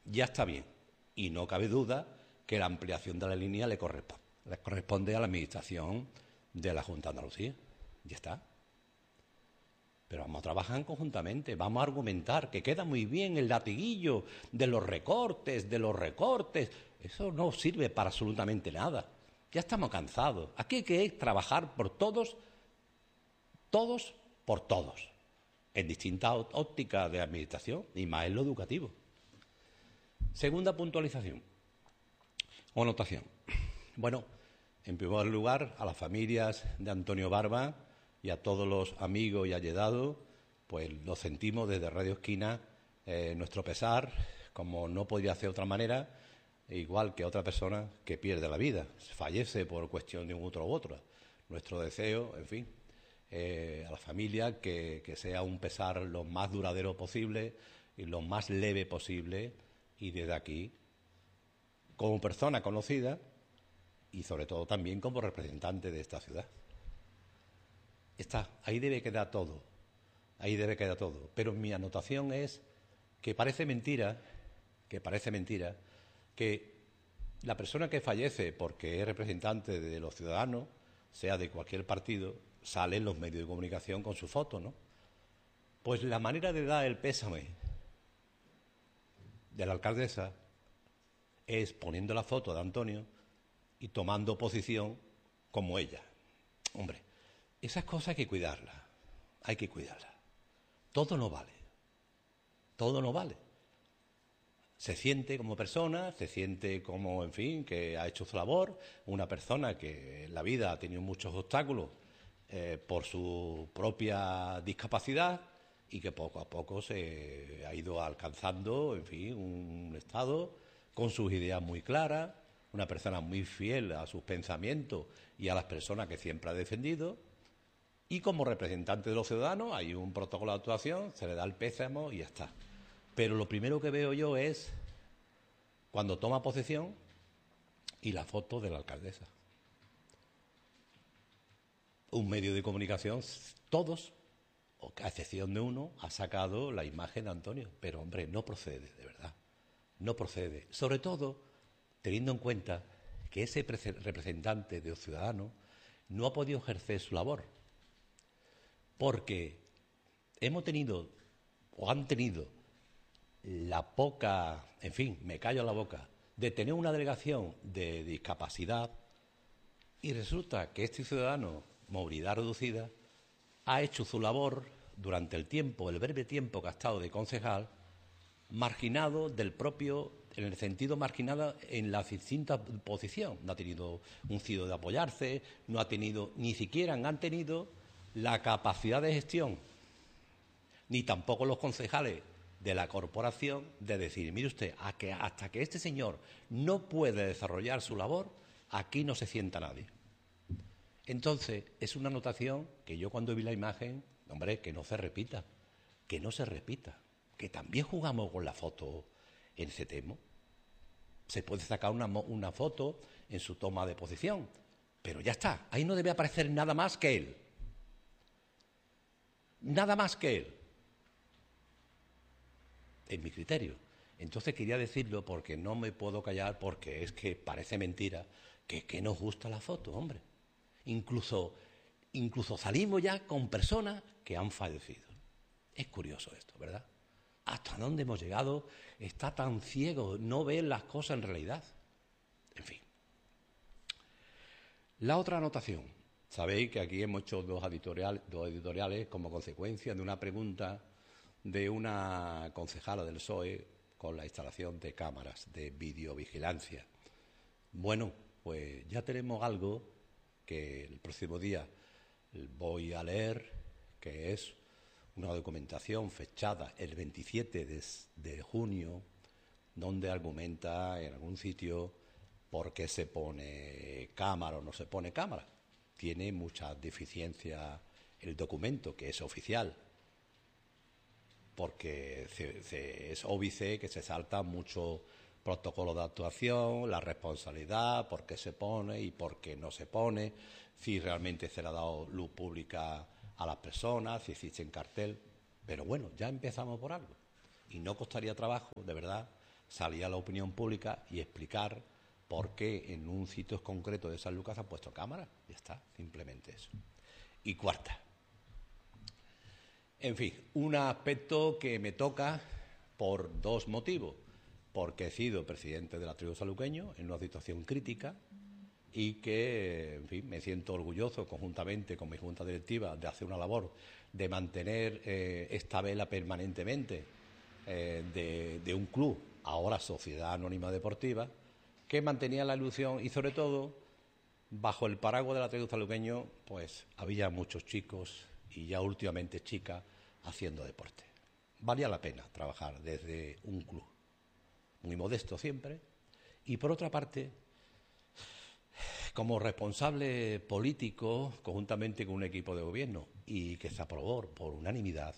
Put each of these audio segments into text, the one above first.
ya está bien. Y no cabe duda que la ampliación de la línea le corresponde a la Administración de la Junta de Andalucía. Ya está. Pero vamos a trabajar conjuntamente, vamos a argumentar, que queda muy bien el latiguillo de los recortes, Eso no sirve para absolutamente nada. Ya estamos cansados. Aquí hay que trabajar por todos por todos, en distintas ópticas de administración y más en lo educativo. Segunda puntualización o anotación. Bueno, en primer lugar, a las familias de Antonio Barba y a todos los amigos y allegados, pues lo sentimos desde Radio Esquina, nuestro pesar, como no podría ser de otra manera, igual que otra persona que pierde la vida, fallece por cuestión de un otro u otro. Nuestro deseo, en fin, a la familia que sea un pesar lo más duradero posible y lo más leve posible, y desde aquí, como persona conocida y sobre todo también como representante de esta ciudad. Ahí debe quedar todo, pero mi anotación es que parece mentira que la persona que fallece porque es representante de los ciudadanos, sea de cualquier partido, sale en los medios de comunicación con su foto, ¿no? Pues la manera de dar el pésame de la alcaldesa es poniendo la foto de Antonio y tomando posición como ella. Hombre, esas cosas hay que cuidarlas. Todo no vale. Se siente como persona, se siente como, en fin, que ha hecho su labor, una persona que en la vida ha tenido muchos obstáculos por su propia discapacidad y que poco a poco se ha ido alcanzando, en fin, un estado con sus ideas muy claras, una persona muy fiel a sus pensamientos y a las personas que siempre ha defendido. Y como representante de los ciudadanos hay un protocolo de actuación, se le da el pésamo y ya está. Pero lo primero que veo yo es cuando toma posesión y la foto de la alcaldesa. Un medio de comunicación, todos, a excepción de uno, ha sacado la imagen de Antonio. Pero, hombre, no procede, de verdad. No procede. Sobre todo, teniendo en cuenta que ese representante de los ciudadanos no ha podido ejercer su labor. Porque han tenido la poca, en fin, me callo la boca, de tener una delegación de discapacidad, y resulta que este ciudadano, movilidad reducida, ha hecho su labor durante el breve tiempo que ha estado de concejal, marginado del propio, en el sentido marginado en la distinta posición. No ha tenido un sitio de apoyarse, ni siquiera han tenido la capacidad de gestión, ni tampoco los concejales de la corporación, de decir, mire usted, hasta que este señor no puede desarrollar su labor, aquí no se sienta nadie. Entonces, es una anotación que yo cuando vi la imagen, hombre, que no se repita, que también jugamos con la foto en CETEMO. Se puede sacar una foto en su toma de posición, pero ya está, ahí no debe aparecer nada más que él. Nada más que él. En mi criterio. Entonces quería decirlo porque no me puedo callar, porque es que parece mentira que nos gusta la foto, hombre. Incluso salimos ya con personas que han fallecido. Es curioso esto, ¿verdad? ¿Hasta dónde hemos llegado? Está tan ciego, no ve las cosas en realidad. En fin. La otra anotación. Sabéis que aquí hemos hecho dos editoriales como consecuencia de una pregunta de una concejala del PSOE con la instalación de cámaras de videovigilancia. Bueno, pues ya tenemos algo que el próximo día voy a leer, que es una documentación fechada el 27 de junio, donde argumenta en algún sitio por qué se pone cámara o no se pone cámara. Tiene muchas deficiencias el documento, que es oficial, porque es óbice que se salta mucho protocolo de actuación, la responsabilidad, por qué se pone y por qué no se pone, si realmente se le ha dado luz pública a las personas, si existe en cartel. Pero bueno, ya empezamos por algo. Y no costaría trabajo, de verdad, salir a la opinión pública y explicar por qué en un sitio concreto de San Lucas han puesto cámaras. Ya está, simplemente eso. Y cuarta. En fin, un aspecto que me toca por dos motivos. Porque he sido presidente del Athletic Sanluqueño en una situación crítica y que, en fin, me siento orgulloso conjuntamente con mi junta directiva de hacer una labor de mantener esta vela permanentemente de un club, ahora Sociedad Anónima Deportiva, que mantenía la ilusión y, sobre todo, bajo el paraguas del Athletic Sanluqueño, pues había muchos chicos y ya últimamente chicas haciendo deporte. Valía la pena trabajar desde un club, muy modesto siempre, y por otra parte, como responsable político, conjuntamente con un equipo de gobierno, y que se aprobó por unanimidad,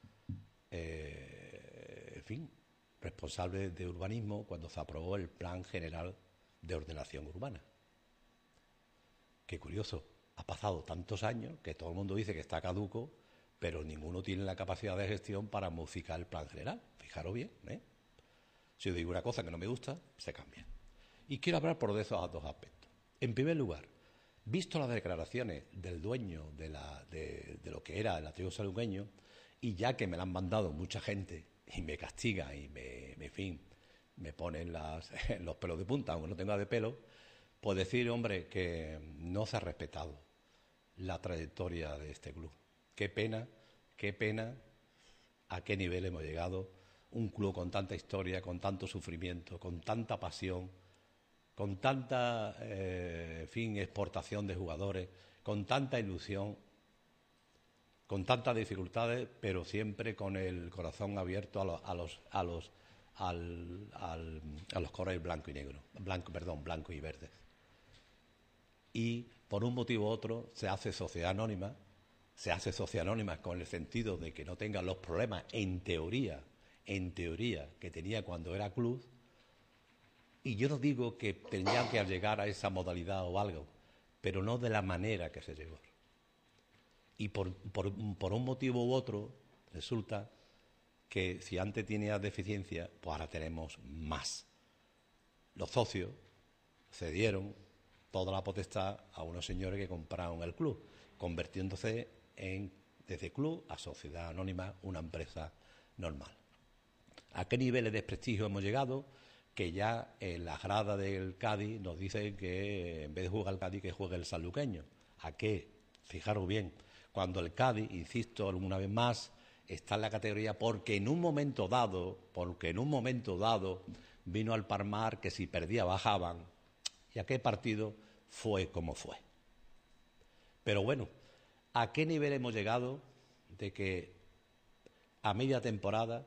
en fin, responsable de urbanismo cuando se aprobó el Plan General de Ordenación Urbana. Qué curioso, ha pasado tantos años que todo el mundo dice que está caduco, pero ninguno tiene la capacidad de gestión para modificar el Plan General. Fijaros bien, ¿eh? Si yo digo una cosa que no me gusta, se cambia. Y quiero hablar por esos dos aspectos. En primer lugar, visto las declaraciones del dueño de lo que era el Athletic Sanluqueño, y ya que me la han mandado mucha gente y me castiga y me ponen los pelos de punta, aunque no tenga de pelo, pues decir, hombre, que no se ha respetado la trayectoria de este club. Qué pena a qué nivel hemos llegado, un club con tanta historia, con tanto sufrimiento, con tanta pasión, con tanta, exportación de jugadores, con tanta ilusión, con tantas dificultades, pero siempre con el corazón abierto a los colores blanco y verdes. Y por un motivo u otro se hace sociedad anónima con el sentido de que no tenga los problemas en teoría que tenía cuando era club. Y yo no digo que tenía que llegar a esa modalidad o algo, pero no de la manera que se llegó. Y por un motivo u otro, resulta que si antes tenía deficiencia, pues ahora tenemos más. Los socios cedieron toda la potestad a unos señores que compraron el club, convirtiéndose desde club a sociedad anónima, una empresa normal. ¿A qué niveles de desprestigio hemos llegado? Que ya en la grada del Cádiz nos dicen que en vez de jugar el Cádiz, que juegue el sanluqueño. ¿A qué? Fijaros bien, cuando el Cádiz, insisto alguna vez más, está en la categoría porque en un momento dado vino al Palmar que si perdía bajaban, y aquel partido fue como fue. Pero bueno, ¿a qué nivel hemos llegado de que a media temporada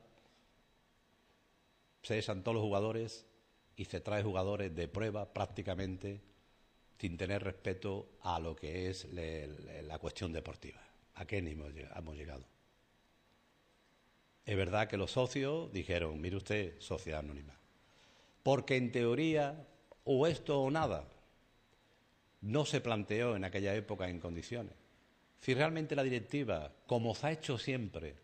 se cesan todos los jugadores y se trae jugadores de prueba prácticamente sin tener respeto a lo que es la cuestión deportiva? ¿A qué nivel hemos llegado? Es verdad que los socios dijeron, mire usted, sociedad anónima, porque en teoría o esto o nada no se planteó en aquella época en condiciones. Si realmente la directiva, como se ha hecho siempre,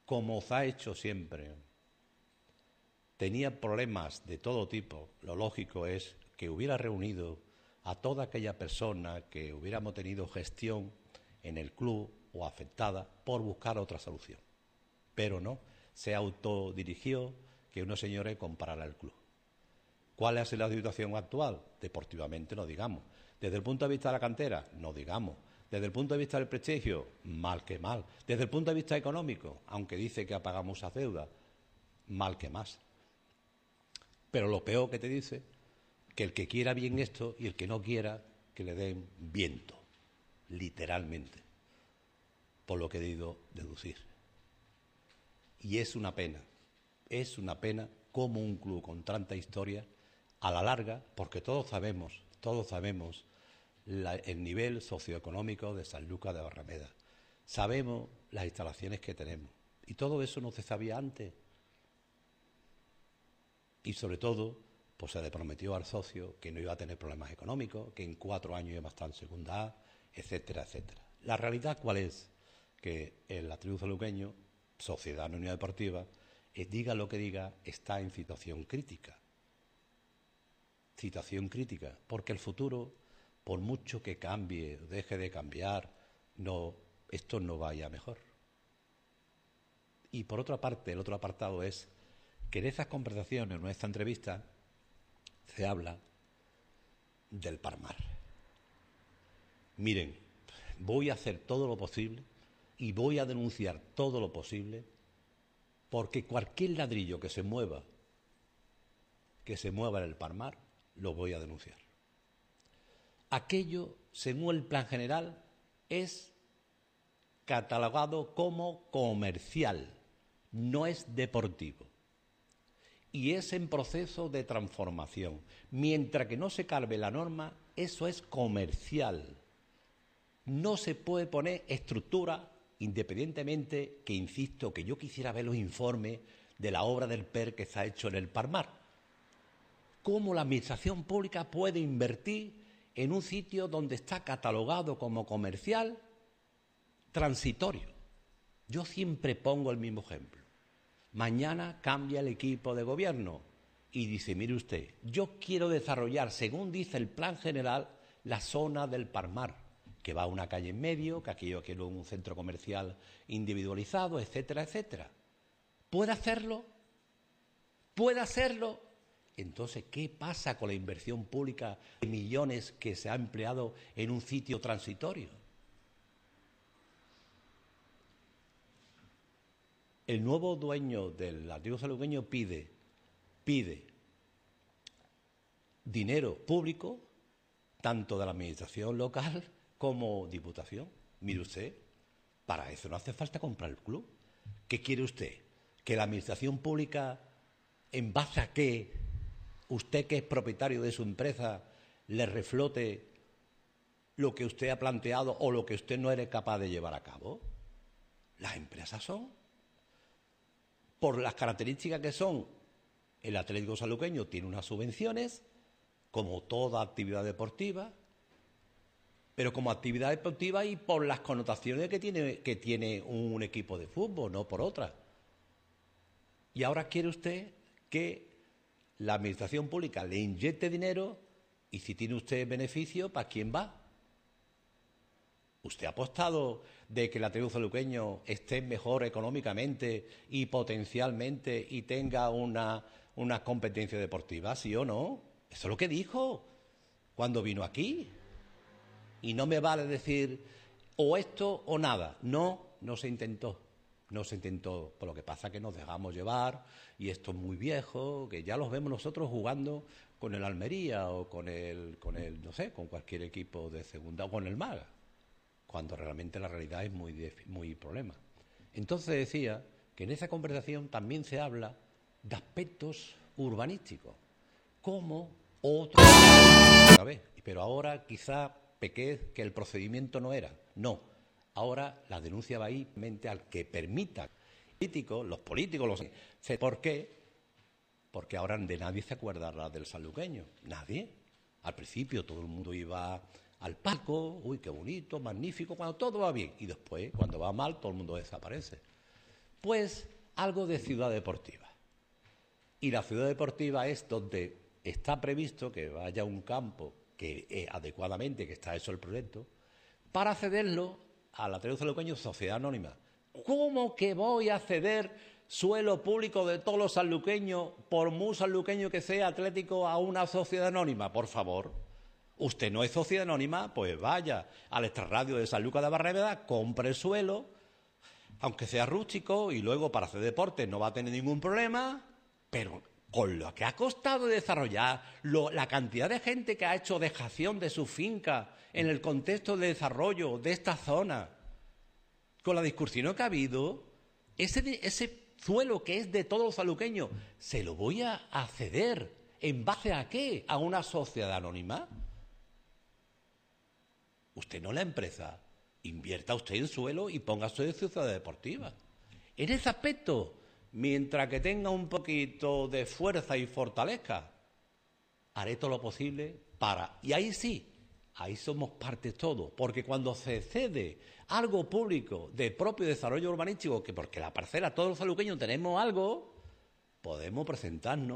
tenía problemas de todo tipo, lo lógico es que hubiera reunido a toda aquella persona que hubiéramos tenido gestión en el club o afectada por buscar otra solución. Pero no, se autodirigió que unos señores compraran el club. ¿Cuál es la situación actual? Deportivamente no digamos. Desde el punto de vista de la cantera, no digamos. Desde el punto de vista del prestigio, mal que mal. Desde el punto de vista económico, aunque dice que ha pagado muchas deudas, mal que más. Pero lo peor que te dice, que el que quiera bien esto y el que no quiera, que le den viento, literalmente, por lo que he debido deducir. Y es una pena como un club con tanta historia, a la larga, porque todos sabemos el nivel socioeconómico de Sanlúcar de Barrameda, sabemos las instalaciones que tenemos, y todo eso no se sabía antes. Y sobre todo, pues se le prometió al socio que no iba a tener problemas económicos, que en 4 años iba a estar en segunda A, etcétera, etcétera. La realidad, ¿cuál es? Que el Athletic Sanluqueño, Sociedad Anónima Deportiva, diga lo que diga, está en situación crítica. Situación crítica, porque el futuro, por mucho que cambie, deje de cambiar, no, esto no vaya mejor. Y por otra parte, el otro apartado es que en esas conversaciones, en esta entrevista, se habla del Parmar. Miren, voy a hacer todo lo posible y voy a denunciar todo lo posible porque cualquier ladrillo que se mueva en el Parmar, lo voy a denunciar. Aquello, según el plan general, es catalogado como comercial, no es deportivo. Y es en proceso de transformación. Mientras que no se cambie la norma, eso es comercial. No se puede poner estructura, independientemente que, insisto, que yo quisiera ver los informes de la obra del PER que se ha hecho en el Parmar. ¿Cómo la administración pública puede invertir en un sitio donde está catalogado como comercial transitorio? Yo siempre pongo el mismo ejemplo. Mañana cambia el equipo de gobierno y dice, mire usted, yo quiero desarrollar, según dice el plan general, la zona del Parmar, que va a una calle en medio, que aquello quiero un centro comercial individualizado, etcétera, etcétera. ¿Puede hacerlo? ¿Puede hacerlo? Entonces, ¿qué pasa con la inversión pública de millones que se ha empleado en un sitio transitorio? El nuevo dueño del antiguo saluqueño pide dinero público, tanto de la administración local como diputación. Mire usted, para eso no hace falta comprar el club. ¿Qué quiere usted? ¿Que la administración pública, en base a qué, usted que es propietario de su empresa, le reflote lo que usted ha planteado o lo que usted no eres capaz de llevar a cabo? Las empresas son, por las características que son, el Atlético Sanluqueño tiene unas subvenciones, como toda actividad deportiva, pero como actividad deportiva y por las connotaciones que tiene un equipo de fútbol, no por otras. Y ahora quiere usted que la administración pública le inyecte dinero y si tiene usted beneficio, ¿para quién va? ¿Usted ha apostado de que el Atlético Sanluqueño esté mejor económicamente y potencialmente y tenga una competencia deportiva, sí o no? Eso es lo que dijo cuando vino aquí. Y no me vale decir o esto o nada. No se intentó. No se intentó. Por lo que pasa que nos dejamos llevar y esto es muy viejo, que ya los vemos nosotros jugando con el Almería o con el no sé, con cualquier equipo de segunda o con el Málaga, cuando realmente la realidad es muy problema. Entonces decía que en esa conversación también se habla de aspectos urbanísticos, como otro. Pero ahora quizá pequé que el procedimiento no era. No, ahora la denuncia va ahí al que permita los políticos, ¿por qué? Porque ahora de nadie se acuerda del sanluqueño, nadie. Al principio todo el mundo iba al palco, uy, qué bonito, magnífico, cuando todo va bien. Y después, cuando va mal, todo el mundo desaparece. Pues algo de ciudad deportiva. Y la ciudad deportiva es donde está previsto que vaya un campo que adecuadamente, que está hecho el proyecto, para cederlo al Atlético Sanluqueño Sociedad Anónima. ¿Cómo que voy a ceder suelo público de todos los sanluqueños, por muy sanluqueño que sea Atlético, a una sociedad anónima? Por favor. Usted no es sociedad anónima, pues vaya al extrarradio de San Lucas de Barrameda, compre el suelo, aunque sea rústico, y luego para hacer deporte no va a tener ningún problema, pero con lo que ha costado desarrollar, la cantidad de gente que ha hecho dejación de su finca en el contexto de desarrollo de esta zona, con la discusión que ha habido, ese suelo que es de todos los sanluqueños, ¿se lo voy a ceder? ¿En base a qué? ¿A una sociedad anónima? Usted no es la empresa. Invierta usted en suelo y ponga usted en ciudad deportiva. En ese aspecto, mientras que tenga un poquito de fuerza y fortaleza, haré todo lo posible para... Y ahí sí, ahí somos parte todos, porque cuando se cede algo público de propio desarrollo urbanístico, que porque la parcela todos los sanluqueños tenemos algo, podemos presentarnos